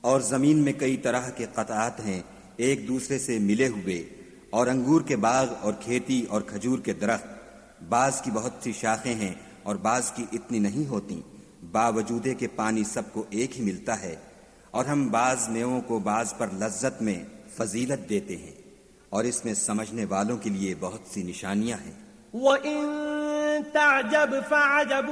और जमीन में कई तरह के कतात हैं एक दूसरे से मिले हुए, और अंगूर के बाग और खेती और खजूर के दरख्त, बाज की बहुत सी शाखें हैं और बाज की इतनी नहीं होती। बावजूदे के पानी सबको एक ही मिलता है, और हम बाज मेवों को बाज पर लज्जत में फजीलत देते हैं, और इसमें समझने वालों के लिए बहुत सी निशानियां हैं।